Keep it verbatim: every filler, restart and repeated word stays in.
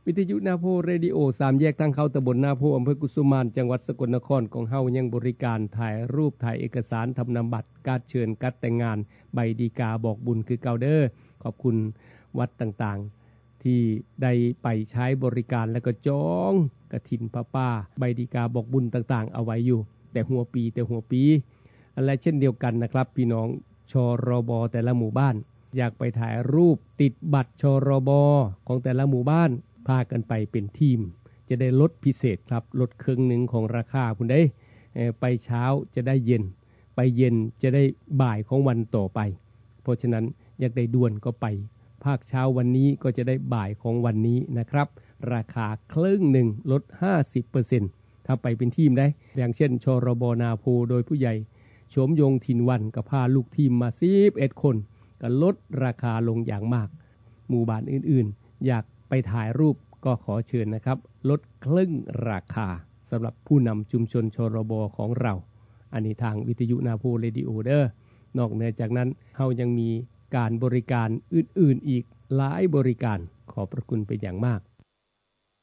วิทยุนาโพเรดิโอสามแยกทางเข้าตำบลนาโพอำเภอกุสุมานจังหวัดสกลนครของเฮายังบริการถ่ายรูปถ่ายเอกสารทำนำบัตรการเชิญการแต่งงานใบดีกาบอกบุญคือเก่าเด้อขอบคุณวัดต่างๆที่ได้ไปใช้บริการแล้วก็จองกฐินพระป่าใบดีกาบอกบุญต่างๆเอาไว้อยู่แต่หัวปีแต่หัวปีและเช่นเดียวกันนะครับพี่น้องชรบแต่ละหมู่บ้านอยากไปถ่ายรูปติดบัตรชรบของแต่ละหมู่บ้านพากันไปเป็นทีมจะได้ลดพิเศษครับลดครึ่งหนึ่งของราคาคุณได้ไปเช้าจะได้เย็นไปเย็นจะได้บ่ายของวันต่อไปเพราะฉะนั้นอยากได้ด่วนก็ไปภาคเช้าวันนี้ก็จะได้บ่ายของวันนี้นะครับราคาครึ่งหนึ่งลด ห้าสิบเปอร์เซ็นต์ ถ้าไปเป็นทีมได้อย่างเช่นชรบนาโพโดยผู้ใหญ่โฉมยงถิ่นวันก็พาลูกทีมมาสิบเอ็ดคนก็ลดราคาลงอย่างมากหมู่บ้านอื่นๆอยากไปถ่ายรูปก็ขอเชิญนะครับลดครึ่งราคาสำหรับผู้นำชุมชนชรบของเราอันนี้ทางวิทยุนาโพเรดิโอเดอร์นอกเหนือจากนั้นเฮายังมีการบริการอื่นๆอีกหลายบริการขอบพระคุณเป็นอย่างมาก